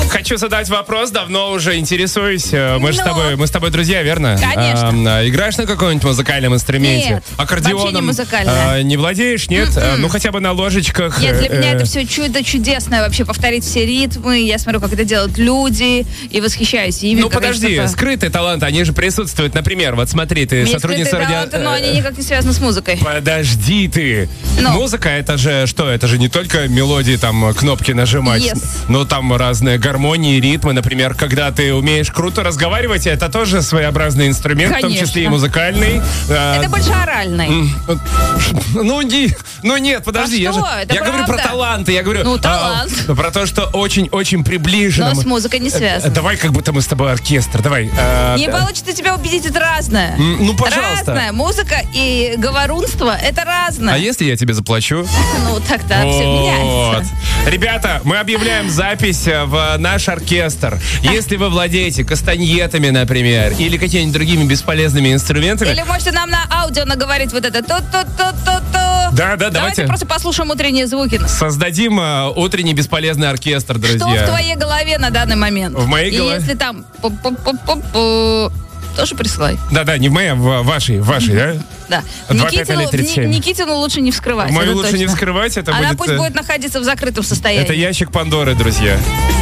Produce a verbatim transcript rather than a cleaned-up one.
Хочу задать вопрос, давно уже интересуюсь. Мы же Ну? с тобой, мы с тобой друзья, верно? Конечно. А, играешь на каком-нибудь музыкальном инструменте? Нет, Аккордеоном? вообще не музыкальное. а, не владеешь, нет? А, ну хотя бы на ложечках. Нет, для меня э, это все чудо чудесное, вообще повторить все ритмы. Я смотрю, как это делают люди, и восхищаюсь ими. Ну как подожди, это- скрытые таланты, они же присутствуют. Например, вот смотри, ты Есть сотрудница скрытые радио... таланты, но они никак не связаны с музыкой. Подожди ты. Ну. Музыка это же что? Это же не только мелодии, там, кнопки нажимать. Yes. Но там разные гармонии, ритмы. Например, когда ты умеешь круто разговаривать, это тоже своеобразный инструмент, в том Конечно. числе и музыкальный. А, Это больше оральный. Ну, не, ну нет, подожди. А я что? же, Это я говорю про правда. таланты. Я говорю Ну, а, талант. про то, что очень-очень приближено. Но с Мы- музыкой не Э, связано. Давай, как будто мы с тобой оркестр. Давай. а, Не да. получится тебя убедить, это разное. М, ну, пожалуйста. Разное. Музыка и говорунство — это разное. А если я тебе заплачу? Ну, тогда все меняется. Ребята, мы объявляем запись э, в наш оркестр. Если вы владеете кастаньетами, например, или какими-нибудь другими бесполезными инструментами, Или можете нам на аудио наговорить вот это ту-ту-ту-ту-ту. Да, да, давайте. Давайте просто послушаем утренние звуки. создадим э, утренний бесполезный оркестр, друзья. Что в твоей голове на данный момент? В моей И голове? если там пу-пу-пу-пу-пу, тоже присылай. Да-да, не в моей, а в вашей, в вашей, да? Да. два пять Никитину, ноль тридцать семь. Ни- Никитину лучше не вскрывать. Мою это лучше не точно. вскрывать, это Она будет... пусть э, будет находиться в закрытом состоянии. Это ящик Пандоры, друзья.